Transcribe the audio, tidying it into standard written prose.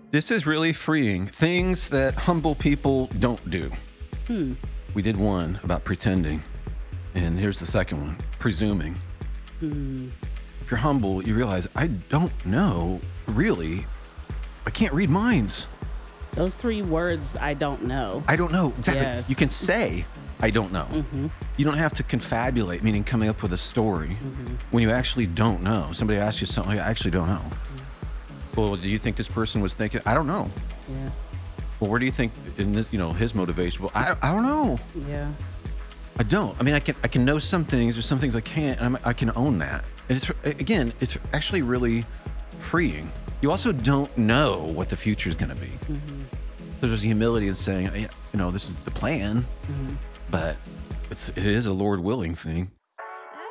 This is really freeing. Things that humble people don't do. We did one about pretending, and here's the second one, presuming. If you're humble, you realize, I don't know, really. I can't read minds. Those 3 words, I don't know. I don't know. Exactly. Yes. You can say, I don't know. You don't have to confabulate, meaning coming up with a story, when you actually don't know. Somebody asks you something, I actually don't know. Well, do you think this person was thinking? I don't know. Yeah. Well, where do you think in this, his motivation? Well, I don't know. Yeah. I don't. I mean, I can know some things. There's some things I can't, and I can own that. And it's actually really freeing. You also don't know what the future is going to be. So there's humility in saying, this is the plan, but it is a Lord willing thing.